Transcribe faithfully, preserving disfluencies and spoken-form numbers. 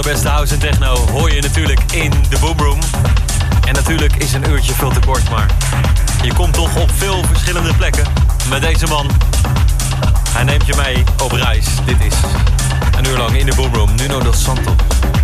allerbeste house en techno hoor je natuurlijk in de Boomroom. En natuurlijk is een uurtje veel te kort, maar je komt toch op veel verschillende plekken met deze man. Hij neemt je mee op reis. Dit is een uur lang in de Boomroom. Nuno dos Santos.